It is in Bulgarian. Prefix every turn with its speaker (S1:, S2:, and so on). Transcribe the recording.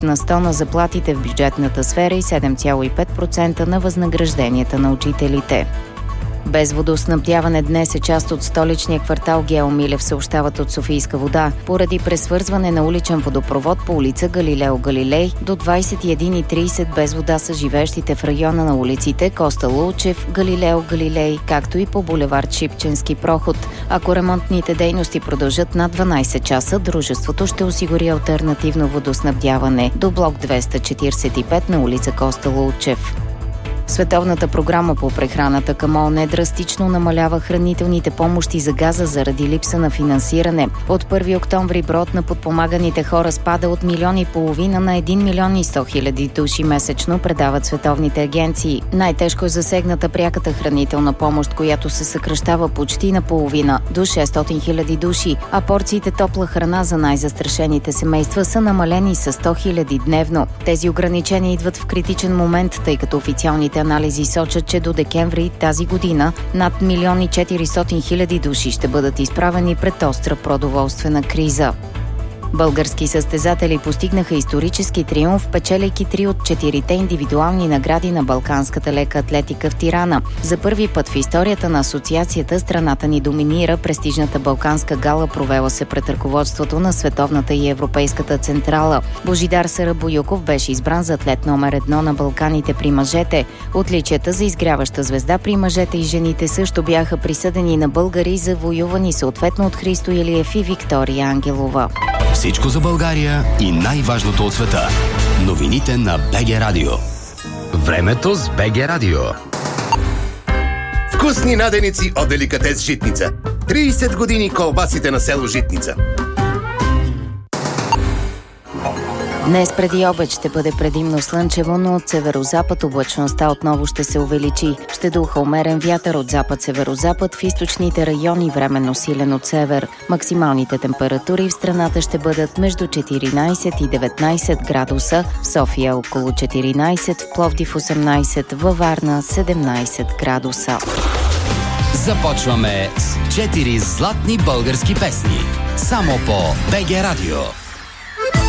S1: на 100 на заплатите в бюджетната сфера и 7,5% на възнагражденията на учителите. Без водоснабдяване днес е част от столичния квартал Гео Милев, съобщават от Софийска вода. Поради пресвързване на уличен водопровод по улица Галилео Галилей до 21:30 без вода са живеещите в района на улиците Коста Лулчев, Галилео Галилей, както и по булевард Шипченски проход. Ако ремонтните дейности продължат над 12 часа, дружеството ще осигури алтернативно водоснабдяване до блок 245 на улица Коста Лулчев. Световната програма по прехраната към ООН драстично намалява хранителните помощи за Газа заради липса на финансиране. От 1 октомври броят на подпомаганите хора спада от 1,5 милиона на 1,1 милиона души месечно, предават световните агенции. Най-тежко е засегната пряката хранителна помощ, която се съкращава почти наполовина до 600 хиляди души, а порциите топла храна за най-застрашените семейства са намалени с 100 хиляди дневно. Тези ограничения идват в критичен момент, тъй като официалните анализи сочат, че до декември тази година над 1,4 милиона души ще бъдат изправени пред остра продоволствена криза. Български състезатели постигнаха исторически триумф, печеляйки 3 от 4 индивидуални награди на балканската лека атлетика в Тирана. За първи път в историята на асоциацията страната ни доминира престижната балканска гала, провела се пред ръководството на световната и европейската централа. Божидар Сарабоюков беше избран за атлет номер 1 на Балканите при мъжете. Отличията за изгряваща звезда при мъжете и жените също бяха присъдени на българи, завоювани съответно от Христо Илиев и Виктория Ангелова.
S2: Всичко за България и най-важното от света. Новините на БГ Радио. Времето с БГ Радио.
S3: Вкусни наденици от Деликатес Житница. 30 години колбасите на село Житница.
S1: Днес преди обед ще бъде предимно слънчево, но от северозапад облачността отново ще се увеличи. Ще духа умерен вятър от запад-северозапад, в източните райони временно силен от север. Максималните температури в страната ще бъдат между 14 и 19 градуса, в София около 14, в Пловдив 18, във Варна 17 градуса.
S2: Започваме с 4 златни български песни. Само по БГ Радио.